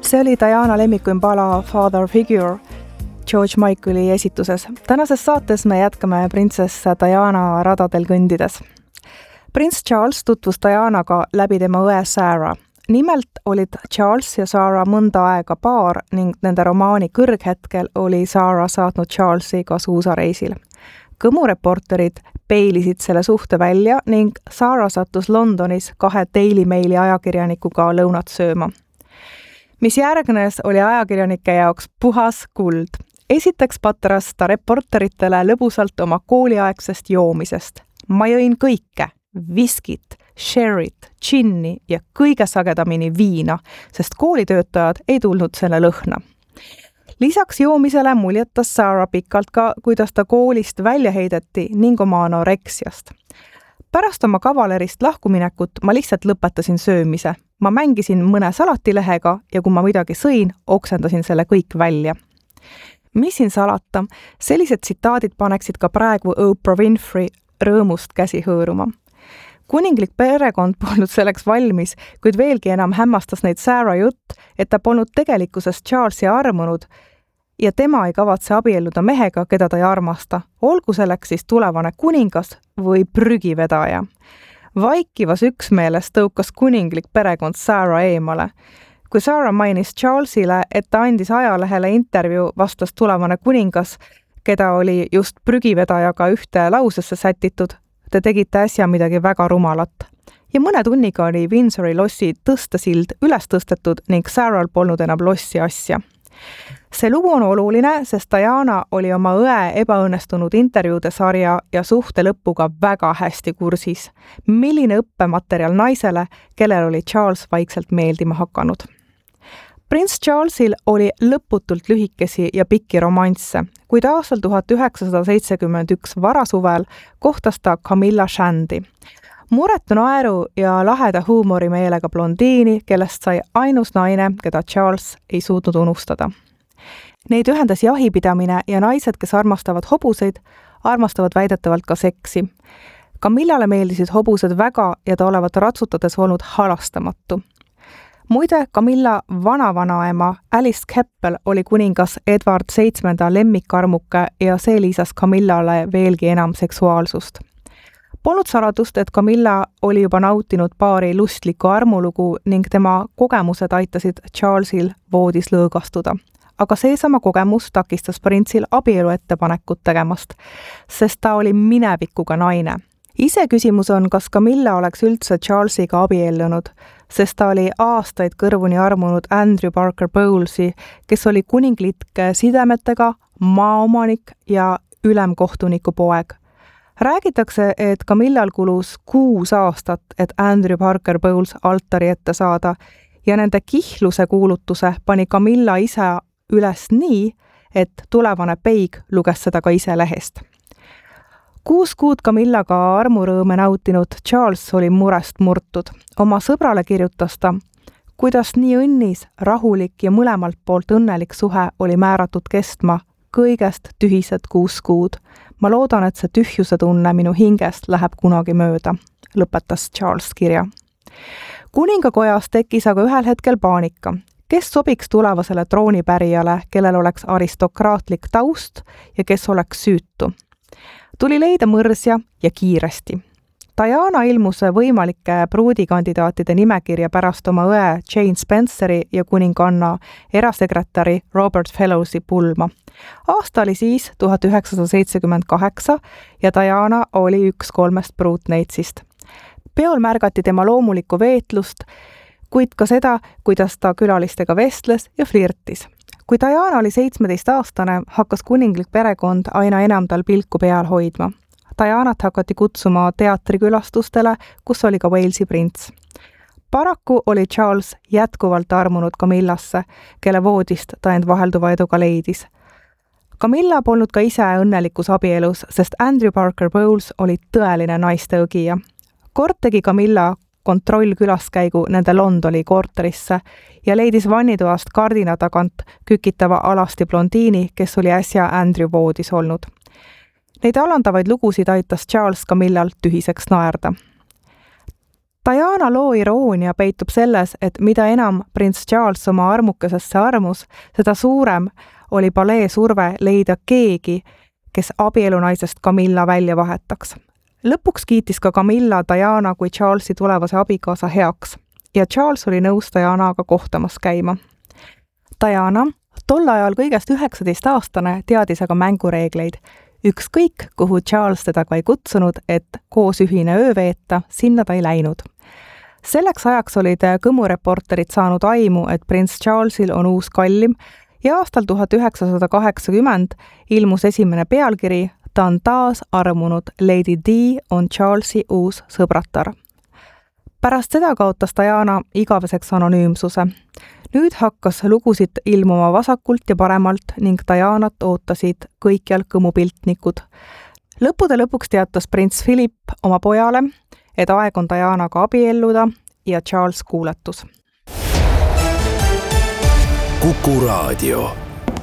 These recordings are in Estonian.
See oli Diana lemmikuim pala Father Figure George Michaeli esituses. Tänases saates me jätkame printsess Diana radadel kõndides. Prints Charles tutvus Dianaga läbi tema õe Sarah. Nimelt olid Charles ja Sarah mõnda aega paar ning nende romaani kõrghetkel oli Sarah saatnud Charlesi ka suusareisil. Kõmureporterid peilisid selle suhte välja ning Sarah sattus Londonis 2 Daily Maili ajakirjanikuga lõunat sööma. Mis järgnes oli ajakirjanike jaoks puhas kuld. Esiteks patras ta reporteritele lõbusalt oma kooliaegsest joomisest. Ma jõin kõike, viskit, sherryt, džinni ja kõige sagedamini viina, sest koolitöötajad ei tulnud selle lõhna. Lisaks joomisele muljetas Sarah pikalt ka, kuidas ta koolist välja heideti ning oma anoreksiast. Pärast oma kavalerist lahkuminekut ma lihtsalt lõpetasin söömise. Ma mängisin mõne salatilehega ja kui ma midagi sõin, oksendasin selle kõik välja. Mis siin salata, sellised tsitaadid paneksid ka praegu Oprah Winfrey rõõmust käsi hõõruma. Kuninglik perekond polnud selleks valmis, kuid veelgi enam hämmastas neid Sarah jutt, et ta polnud tegelikkuses Charlesi armunud ja tema ei kavatse abielluda mehega, keda ta ei armasta, olgu selleks siis tulevane kuningas või prügivedaja. Vaikivas üksmeeles tõukas kuninglik perekond Sarah eemale. Kui Sarah mainis Charlesile, et ta andis ajalehele intervjuu, vastas tulevane kuningas, keda oli just prügivedajaga ühte lausesse sätitud, te tegite äsja midagi väga rumalat. Ja mõne tunniga oli Windsori lossi tõstesild üles tõstetud ning Sarah'l polnud enam lossi asja. See lugu on oluline, sest Diana oli oma õe ebaõnnestunud intervjuude sarja ja suhte lõpuga väga hästi kursis. Milline õppematerjal naisele, kellel oli Charles vaikselt meeldima hakanud. Prints Charlesil oli lõputult lühikesi ja pikki romansse, kuid aastal 1971 varasuvel kohtas ta Camilla Shandi. Muretu naeru ja laheda huumorimeelega blondiini, kellest sai ainus naine, keda Charles ei suutnud unustada. Neid ühendas jahipidamine ja naised, kes armastavad hobuseid, armastavad väidetavalt ka seksi. Camillale meeldisid hobused väga ja ta olevat ratsutades olnud halastamatu. Muide, Camilla vanavanaema Alice Keppel oli kuningas Edward VII lemmikarmuke ja see lisas Camillale veelgi enam seksuaalsust. Polnud saladust, et Camilla oli juba nautinud paari lustlikku armulugu ning tema kogemused aitasid Charlesil voodis lõõgastuda. Aga seesama kogemus takistas printsil abielu ettepanekut tegemast, sest ta oli minevikuga naine. Ise küsimus on, kas Camilla oleks üldse Charlesiga abiellunud, sest ta oli aastaid kõrvuni armunud Andrew Parker Bowlesi, kes oli kuninglike sidemetega, maaomanik ja ülemkohtuniku poeg. Räägitakse, et Camillal kulus 6 aastat, et Andrew Parker Bowles altari ette saada ja nende kihluse kuulutuse pani Camilla ise üles nii, et tulevane peig luges seda ka ise lehest. 6 kuud Camillaga armurõõme nautinud Charles oli murest murtud. Oma sõbrale kirjutas ta, kuidas nii õnnis, rahulik ja mõlemalt poolt õnnelik suhe oli määratud kestma kõigest tühised 6 kuud. Ma loodan, et see tühjuse tunne minu hingest läheb kunagi mööda, lõpetas Charles kirja. Kuningakojas tekkis aga ühel hetkel paanika. Kes sobiks tulevasele troonipärijale, kellel oleks aristokraatlik taust ja kes oleks süütu? Tuli leida mõrsja ja kiiresti. Diana ilmus võimalike pruudikandidaatide nimekirja pärast oma õe Jane Spenceri ja kuninganna erasekretäri Robert Fellowsi pulma. Aasta oli siis 1978 ja Diana oli üks 3 pruutneitsist. Peol märgati tema loomulikku veetlust, kuid ka seda, kuidas ta külalistega vestles ja flirtis. Kui Diana oli 17-aastane, hakkas kuninglik perekond aina enam tal pilku peal hoidma. Dianat hakati kutsuma teatrikülastustele, kus oli ka Walesi prints. Paraku oli Charles jätkuvalt armunud Camillasse, kelle voodist ta end vahelduva eduga leidis. Camilla polnud ka ise õnnelikus abielus, sest Andrew Parker Bowles oli tõeline naiste õgija. Kord tegi Camilla kontrollkülaskäigu nende Londoni korterisse ja leidis vannitoast kardina tagant kükitava alasti blondiini, kes oli äsja Andrew voodis olnud. Neid alandavaid lugusid aitas Charles Camillalt tühiseks naerda. Diana loo iroonia peitub selles, et mida enam prints Charles oma armukesesse armus, seda suurem oli palee surve leida keegi, kes abielunaisest Camilla välja vahetaks. Lõpuks kiitis ka Camilla Diana kui Charlesi tulevase abikaasa heaks ja Charles oli nõus Dianaga kohtamas käima. Diana, tol ajal kõigest 19-aastane, teadis aga mängureegleid. Ükskõik, kuhu Charles teda ka ei kutsunud, et koos ühine öö veeta, sinna ta ei läinud. Selleks ajaks olid kõmureporterid saanud aimu, et prints Charlesil on uus kallim ja aastal 1980 ilmus esimene pealkiri, ta on taas armunud, Lady D on Charlesi uus sõbratar. Pärast seda kaotas Diana igaveseks anonüümsuse. Nüüd hakkas lugusid ilmuma vasakult ja paremalt ning Dianat ootasid kõikjal kõmupiltnikud. Lõppude lõpuks teatas prints Philip oma pojale, et aeg on Dianaga abielluda ja Charles kuuletus. Kuku Raadio.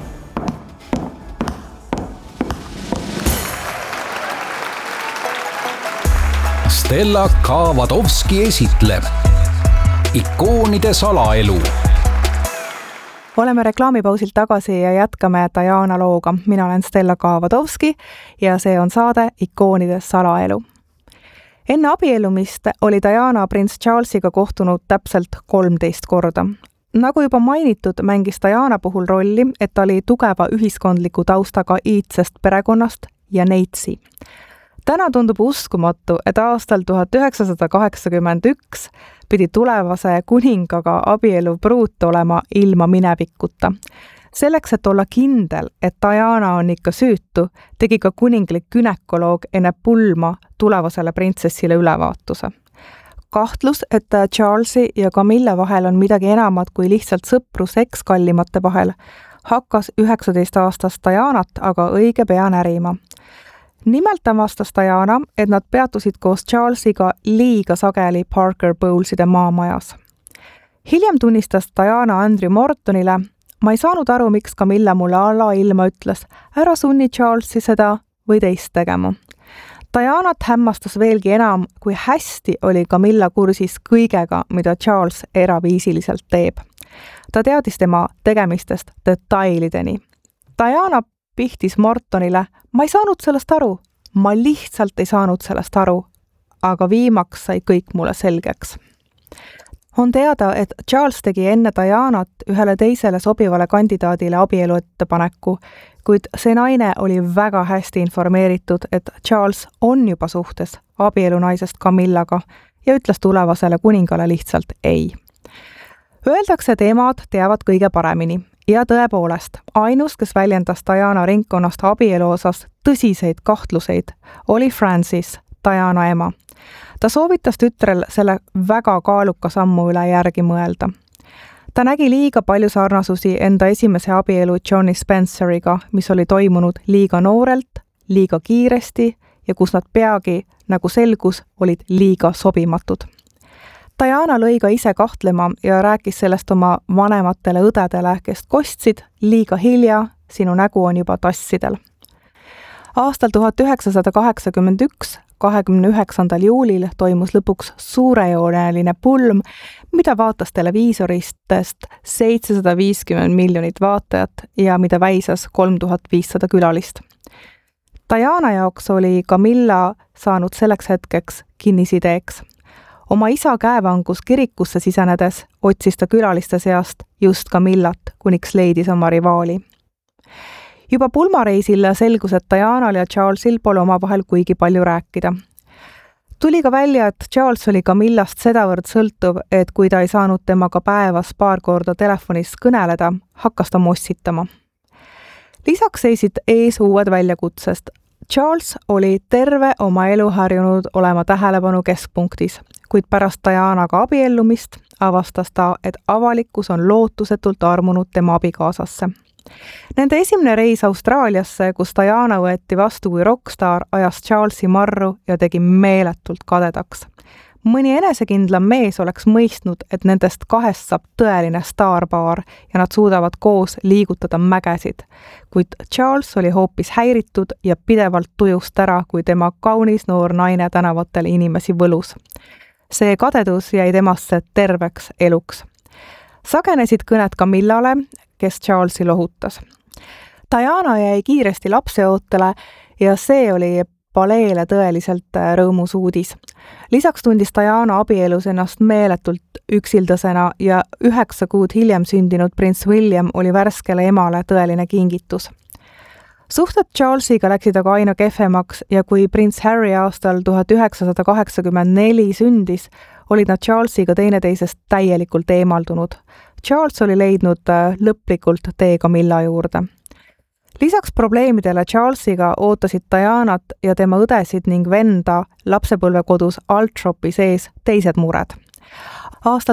Stella Kaavadovski esitleb Ikoonide salaelu. Oleme reklaamipausilt tagasi ja jätkame Diana looga. Mina olen Stella Kaavadovski ja see on saade Ikoonide salaelu. Enne abiellumist oli Diana prints Charlesiga kohtunud täpselt 13 korda. Nagu juba mainitud, mängis Diana puhul rolli, et ta oli tugeva ühiskondliku taustaga iidsest perekonnast ja neitsi. Täna tundub uskumatu, et aastal 1981 pidi tulevase kuningaga abielu pruut olema ilma minevikuta. Selleks, et olla kindel, et Diana on ikka süütu, tegi ka kuninglik gynekoloog enne pulma tulevasele printsessile ülevaatuse. Kahtlus, et Charlesi ja Camilla vahel on midagi enamat kui lihtsalt sõprus ekskallimate vahel, hakkas 19-aastast Dianat aga õige pea närima. Nimelt avastas Diana, et nad peatusid koos Charlesiga liiga sageli Parker Bowleside maamajas. Hiljem tunnistas Diana Andrew Mortonile, ma ei saanud aru, miks Camilla mulle alailma ütles, ära sunni Charlesi seda või teist tegema. Dianat hämmastas veelgi enam, kui hästi oli Camilla kursis kõigega, mida Charles eraviisiliselt teeb. Ta teadis tema tegemistest detailideni. Diana pihtis Mortonile, ma ei saanud sellest aru, ma lihtsalt ei saanud sellest aru, aga viimaks sai kõik mulle selgeks. On teada, et Charles tegi enne Dianat ühele teisele sobivale kandidaadile abielu ettepaneku, kuid see naine oli väga hästi informeeritud, et Charles on juba suhtes abielunaisest Camillaga ja ütles tulevasele kuningale lihtsalt ei. Öeldakse, et emad teavad kõige paremini ja tõepoolest, ainus, kes väljendas Diana ringkonnast abielu osas tõsiseid kahtluseid, oli Francis, Diana ema. Ta soovitas tütrel selle väga kaaluka sammu üle järgi mõelda. Ta nägi liiga palju sarnasusi enda esimese abielu Johnny Spenceriga, mis oli toimunud liiga noorelt, liiga kiiresti ja kus nad peagi, nagu selgus, olid liiga sobimatud. Diana lõi ka ise kahtlema ja rääkis sellest oma vanematele õdedele, kes kostsid liiga hilja, sinu nägu on juba tassidel. Aastal 1981, 29. juulil toimus lõpuks suurejooneline pulm, mida vaatas televiisoristest 750 miljonit vaatajat ja mida väisas 3500 külalist. Diana jaoks oli Camilla saanud selleks hetkeks kinnisideeks. Oma isa käevangus kirikusse sisenedes otsis ta külaliste seast just Camillat, kuniks leidis oma rivaali. Juba pulmareisil selgus, et Dianal ja Charlesil pole omavahel kuigi palju rääkida. Tuli ka välja, et Charles oli Camillast sedavõrd sõltuv, et kui ta ei saanud temaga päevas paar korda telefonis kõneleda, hakkas ta mossitama. Lisaks seisid ees uued väljakutsest. Charles oli terve oma elu harjunud olema tähelepanu keskpunktis, kuid pärast Dianaga abiellumist avastas ta, et avalikkus on lootusetult armunud tema abikaasasse. Nende esimene reis Austraaliasse, kus Diana võeti vastu kui rockstar, ajas Charlesi marru ja tegi meeletult kadedaks. Mõni enesekindlam mees oleks mõistnud, et nendest kahest saab tõeline staarpaar ja nad suudavad koos liigutada mägesid. Kuid Charles oli hoopis häiritud ja pidevalt tujust ära, kui tema kaunis noor naine tänavatel inimesi võlus. see kadedus jäi temasse terveks eluks. Sagenesid kõned Camillale, kes Charlesi lohutas. Diana jäi kiiresti lapseootele ja see oli paleele tõeliselt rõõmus uudis. Lisaks tundis Diana abielus ennast meeletult üksildasena ja 9 kuud hiljem sündinud prints William oli värskele emale tõeline kingitus. Suhted Charlesiga läksid aga aina kehvemaks ja kui prints Harry aastal 1984 sündis, olid nad Charlesiga teineteisest täielikult eemaldunud. Charles oli leidnud lõplikult tee Camilla juurde. Lisaks probleemidele Charlesiga ootasid Dianat ja tema õdesid ning venda lapsepõlvekodus Althorpi sees teised mured. Aastal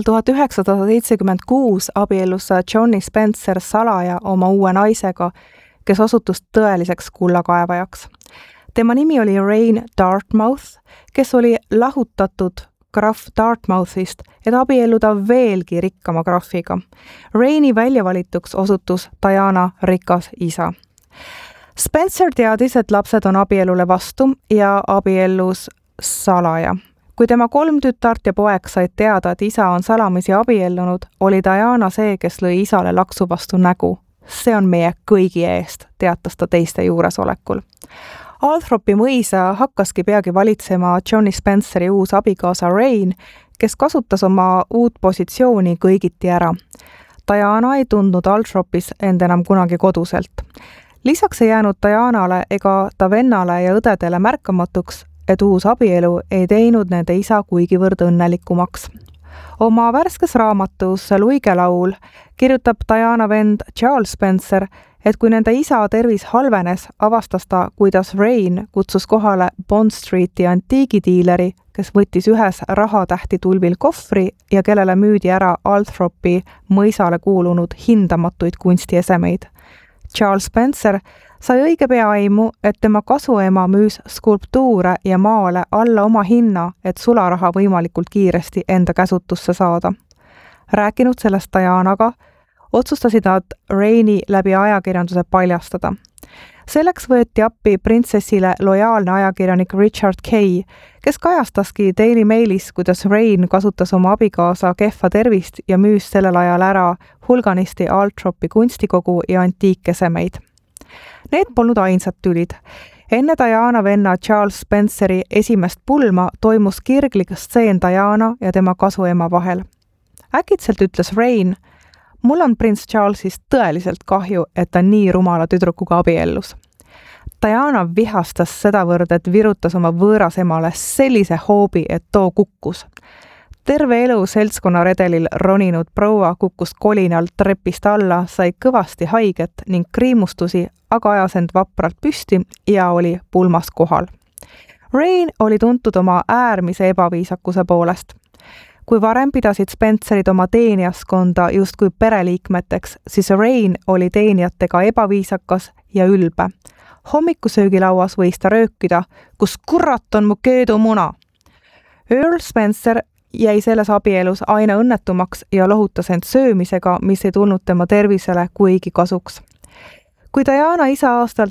1976 abiellus Johnny Spencer salaja oma uue naisega, kes osutus tõeliseks kullakaevajaks. Tema nimi oli Rain Dartmouth, kes oli lahutatud krahv Dartmouthist, et abielluda veelgi rikkama krahviga. Raini väljavalituks osutus Diana rikas isa. Spencer teadis, et lapsed on abielule vastu ja abiellus salaja. Kui tema 3 tütart ja poeg said teada, et isa on salamisi abiellunud, oli Diana see, kes lõi isale laksu vastu nägu. See on meie kõigi eest, teatas ta teiste juuresolekul. Althorpi mõisa hakkaski peagi valitsema Johnny Spenceri uus abikaasa Rain, kes kasutas oma uut positsiooni kõigiti ära. Diana ei tundnud Althorpis end enam kunagi koduselt. Lisaks ei jäänud Dianale ega ta vennale ja õdedele märkamatuks, et uus abielu ei teinud nende isa kuigivõrd õnnelikumaks. Oma värskes raamatus Luigelaul kirjutab Diana vend Charles Spencer, et kui nende isa tervis halvenes, avastas ta, kuidas Rain kutsus kohale Bond Streeti antiigidiileri, kes võttis ühes rahatähti tulvil kohvri ja kellele müüdi ära Althorpi mõisale kuulunud hindamatuid kunstiesemeid. Charles Spencer sai õige pea aimu, et tema kasuema müüs skulptuure ja maale alla oma hinna, et sularaha võimalikult kiiresti enda käsutusse saada. Rääkinud sellest Dianaga, otsustasid nad Raini läbi ajakirjanduse paljastada. Selleks võeti appi printsessile lojaalne ajakirjanik Richard Kay, kes kajastaski Daily Mailis, kuidas Rain kasutas oma abikaasa kehva tervist ja müüs sellel ajal ära hulganisti Althorpi kunstikogu ja antiikesemeid. Need polnud ainsad tülid. Enne Diana venna Charles Spenceri esimest pulma toimus kirglik stseen Diana ja tema kasuema vahel. Äkitselt ütles Rain: "Mul on prints Charlesist tõeliselt kahju, et ta nii rumala tüdrukuga abiellus." Diana vihastas sedavõrd, et virutas oma võõrasemale sellise hoobi, et too kukkus. Terve elu seltskonnaredelil roninud proua kukkus kolinal trepist alla, sai kõvasti haiget ning kriimustusi, aga ajas end vapralt püsti ja oli pulmas kohal. Rain oli tuntud oma äärmise ebaviisakuse poolest. Kui varem pidasid Spencerid oma teenijaskonda justkui pereliikmeteks, siis Rain oli teenijatega ebaviisakas ja ülbe. Hommikusöögilauas võis ta röökida: "Kus kurat on mu keedumuna?" Earl Spencer jäi selles abielus aina õnnetumaks ja lohutas end söömisega, mis ei tulnud tema tervisele kuigi kasuks. Kui Diana isa aastal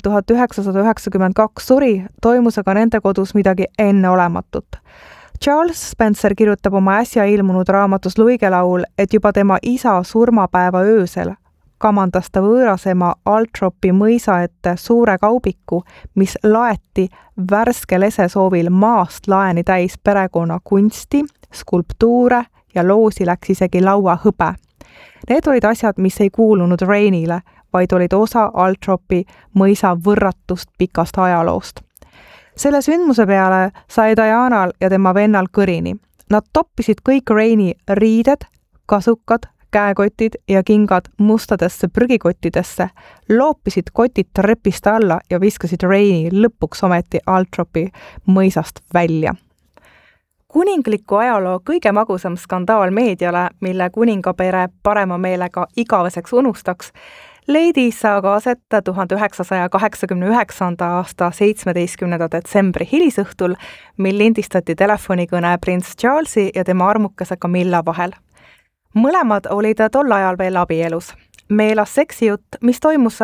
1992 suri, toimus aga nende kodus midagi enneolematut. Charles Spencer kirjutab oma äsja ilmunud raamatus Luigelaul, et juba tema isa surmapäeva öösel kamandas ta võõrasema Althorpi mõisa ette suure kaubiku, mis laeti värske lese soovil maast laeni täis perekonna kunsti, skulptuure ja loosi läks isegi lauahõbe. Need olid asjad, mis ei kuulunud Rainile, vaid olid osa Althorpi mõisa võrratust pikast ajaloost. Selle sündmuse peale sai Dianal ja tema vennal kõrini. Nad toppisid kõik Raini riided, kasukad, käekotid ja kingad mustadesse prügikottidesse, loopisid kotid trepist alla ja viskasid Raini lõpuks ometi Althorpi mõisast välja. Kuningliku ajaloo kõige magusam skandaal meediale, mille kuningapere parema meelega igaveseks unustaks, leidis aga aset 1989. aasta 17. detsembri hilisõhtul, mil lindistati telefonikõne prints Charlesi ja tema armukese Camilla vahel. Mõlemad olid tol ajal veel abielus. Meelas seksijutt, mis toimus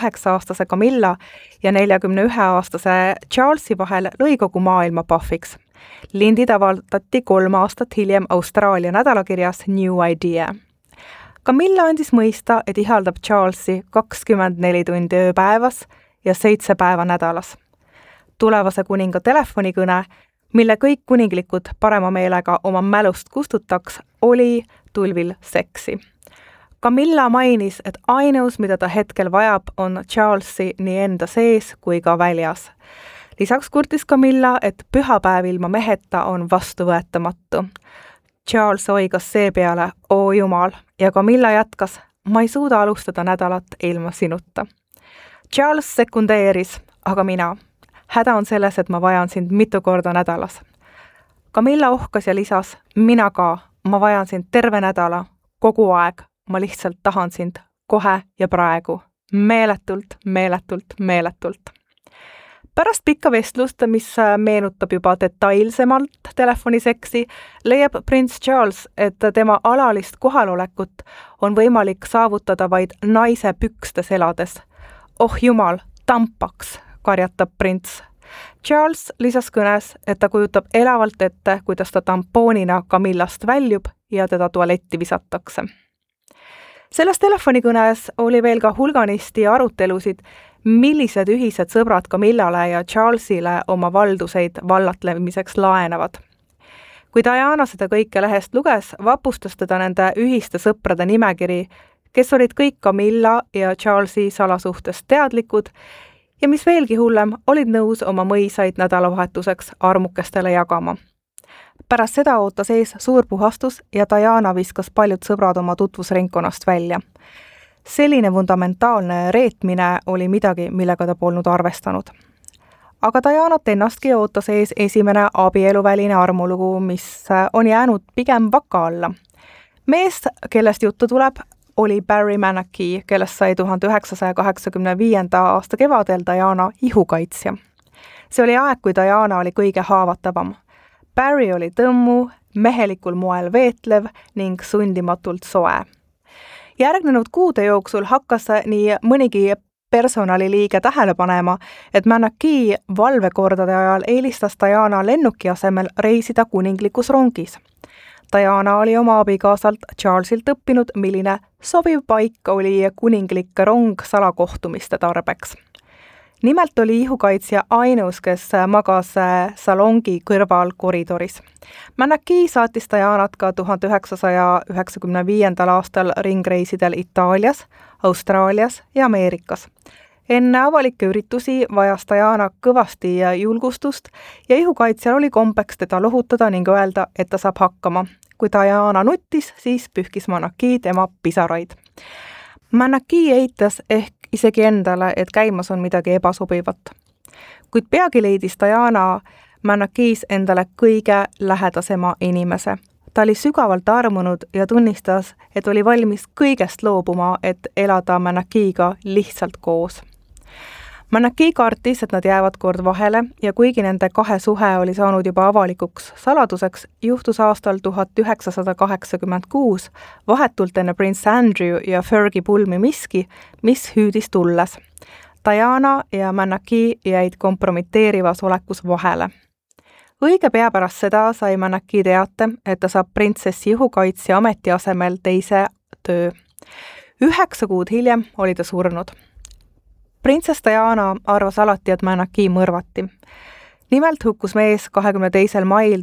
38-aastase Camilla ja 41-aastase Charlesi vahel, lõi kogu maailma pahviks. lindid avaldati 3 aastat hiljem Austraalia nädalakirjas New Idea. Camilla andis mõista, et ihaldab Charlesi 24 tundi ööpäevas ja 7 päeva nädalas. Tulevase kuninga telefonikõne, mille kõik kuninglikud parema meelega oma mälust kustutaks, oli tulvil seksi. Camilla mainis, et ainus, mida ta hetkel vajab, on Charlesi nii enda sees kui ka väljas. Lisaks kurtis Camilla, et pühapäev ilma meheta on vastuvõetamatu. Charles oigas seepeale, oo jumal, ja Camilla jätkas, ma ei suuda alustada nädalat ilma sinuta. Charles sekundeeris, aga mina. Häda on selles, et ma vajan sind mitu korda nädalas. Camilla ohkas ja lisas, mina ka, ma vajan sind terve nädala, kogu aeg, ma lihtsalt tahan sind kohe ja praegu, meeletult, meeletult, meeletult. Pärast pikka vestlust, mis meenutab juba detailsemalt telefoniseksi, leiab prints Charles, et tema alalist kohalolekut on võimalik saavutada vaid naise pükstes elades. Oh jumal, tampaks, karjatab prints. Charles lisas kõnes, et ta kujutab elavalt ette, kuidas ta tampoonina Camillast väljub ja teda tualetti visatakse. Selles telefonikõnes oli veel ka hulganisti arutelusid, millised ühised sõbrad Camillale ja Charlesile oma valduseid vallatlemiseks laenavad. Kui Diana seda kõike lehest luges, vapustas teda nende ühiste sõprade nimekiri, kes olid kõik Camilla ja Charlesi salasuhtest teadlikud ja mis veelgi hullem, olid nõus oma mõisaid nädalavahetuseks armukestele jagama. Pärast seda ootas ees suur puhastus ja Diana viskas paljud sõbrad oma tutvusringkonnast välja. Selline fundamentaalne reetmine oli midagi, millega ta polnud arvestanud. Aga Dianat ennastki ootas ees esimene abieluväline armulugu, mis on jäänud pigem vaka alla. Mees, kellest juttu tuleb, oli Barry Manaki, kellest sai 1985. aasta kevadel Diana ihukaitsja. See oli aeg, kui Diana oli kõige haavatavam. Barry oli tõmmu, mehelikul moel veetlev ning sundimatult soe. Järgnenud kuude jooksul hakkas nii mõnigi personaliliige tähele panema, et Manaki valvekordade ajal eelistas Diana lennuki asemel reisida kuninglikus rongis. Diana oli oma abikaasalt Charlesilt õppinud, milline sobiv paik oli kuninglik rong salakohtumiste tarbeks. Nimelt oli ihukaitsja ainus, kes magas salongi kõrval koridoris. Manaki saatis Dianat ka 1995. aastal ringreisidel Itaalias, Austraalias ja Ameerikas. Enne avalikke üritusi vajas Diana kõvasti julgustust ja ihukaitsjal oli kombeks teda lohutada ning öelda, et ta saab hakkama. Kui Diana nuttis, siis pühkis Manaki tema pisaraid. Manaki eitas ehk isegi endale, et käimas on midagi ebasobivat. Kuid peagi leidis Diana Manakis endale kõige lähedasema inimese. Ta oli sügavalt armunud ja tunnistas, et oli valmis kõigest loobuma, et elada Manakiga lihtsalt koos. Manaki kartis, et nad jäävad kord vahele ja kuigi nende kahe suhe oli saanud juba avalikuks saladuseks, juhtus aastal 1986 vahetult enne prints Andrew ja Fergie pulmi miski, mis hüüdis tulles. Diana ja Manaki jäid kompromiteerivas olekus vahele. Õige pea pärast seda sai Manaki teate, et ta saab printsessi ihukaitsja ameti asemel teise töö. 9 kuud hiljem oli ta surnud. Printsess Diana arvas alati, et Manaki mõrvati. Nimelt hukkus mees 22. mail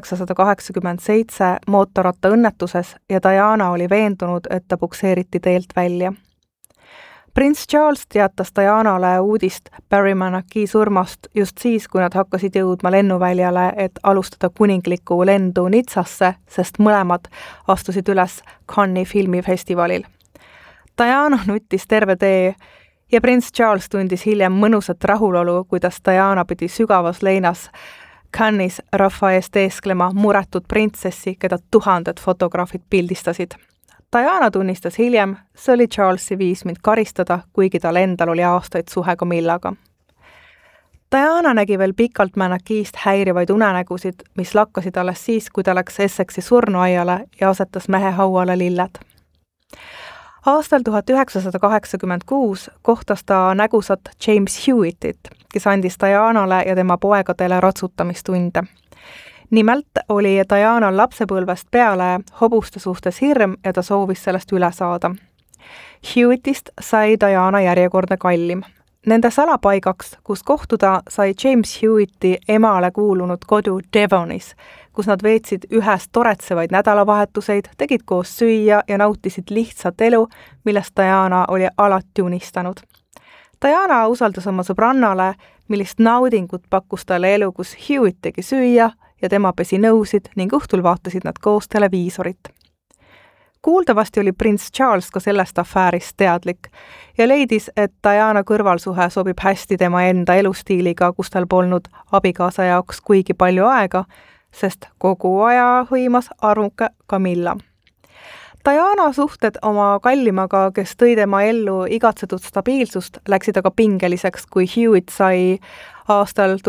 1987 mootorrattaõnnetuses ja Diana oli veendunud, et ta pukseeriti teelt välja. Prints Charles teatas Dianale uudist Barry Manaki surmast just siis, kui nad hakkasid jõudma lennuväljale, et alustada kuninglikku lendu Nitsasse, sest mõlemad astusid üles Cannes'i filmifestivalil. Diana nuttis terve tee ja prints Charles tundis hiljem mõnusat rahulolu, kuidas Diana pidi sügavas leinas Cannes'is rahva eest eesklema muretut printsessi, keda tuhanded fotograafid pildistasid. Diana tunnistas hiljem, see oli Charlesi viis mind karistada, kuigi tal endal oli aastaid suhe Camillaga. Diana nägi veel pikalt Manakist häirivaid unenägusid, mis lakkasid alles siis, kui ta läks Essexi surnuaiale ja asetas mehe hauale lilled. Aastal 1986 kohtas ta nägusat James Hewittit, kes andis Dianale ja tema poegadele ratsutamistunde. Nimelt oli Dianal lapsepõlvest peale hobuste suhtes hirm ja ta soovis sellest üle saada. Hewittist sai Diana järjekordne kallim. Nende salapaigaks, kus kohtuda, sai James Hewitti emale kuulunud kodu Devonis, kus nad veetsid ühes toretsevaid nädalavahetuseid, tegid koos süüa ja nautisid lihtsat elu, millest Diana oli alati unistanud. Diana usaldas oma sõbrannale, millist naudingut pakkus talle elu, kus Hewitt tegi süüa ja tema pesi nõusid ning õhtul vaatasid nad koos televiisorit. Kuuldavasti oli prints Charles ka sellest afäärist teadlik ja leidis, et Diana kõrvalsuhe sobib hästi tema enda elustiiliga, kus tal polnud abikaasa jaoks kuigi palju aega, sest kogu aja hõimas armuke Camilla. Diana suhted oma kallimaga, kes tõi tema ellu igatsetud stabiilsust, läksid aga pingeliseks, kui Hewitt sai aastal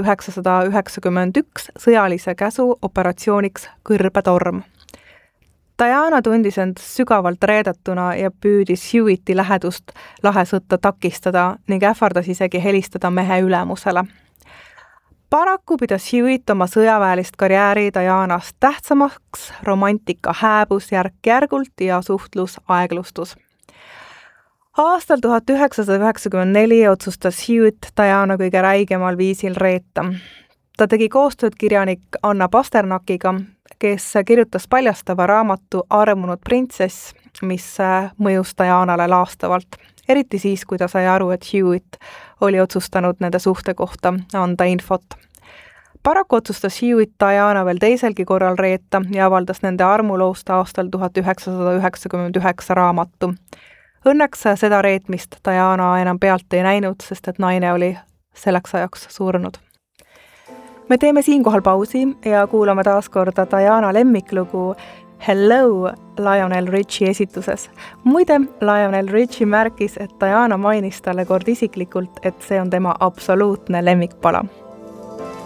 1991 sõjalise käsu operatsiooniks Kõrbetorm. Diana tundis end sügavalt reedatuna ja püüdis Hewitti lähedust lahesõtta takistada ning ähvardas isegi helistada mehe ülemusele. Paraku pidas Hewitt oma sõjaväelist karjääri Dianast tähtsamaks, romantika hääbus järk-järgult ja suhtlus aeglustus. Aastal 1994 otsustas Hewitt Diana kõige räigemal viisil reeta. Ta tegi koostööd kirjanik Anna Pasternakiga, kes kirjutas paljastava raamatu Armunud printsess, mis mõjus Dianale laastavalt. Eriti siis, kui ta sai aru, et Hewitt oli otsustanud nende suhte kohta anda infot. Paraku otsustas Hewitt Diana veel teiselgi korral reeta ja avaldas nende armuloost aastal 1999 raamatu. Õnneks seda reetmist Diana enam pealt ei näinud, sest et naine oli selleks ajaks surnud. Me teeme siinkohal pausi ja kuulame taas korda Diana lemmiklugu Hello Lionel Richie esituses. Muide, Lionel Richie märkis, et Diana mainis talle kord isiklikult, et see on tema absoluutne lemmikpala.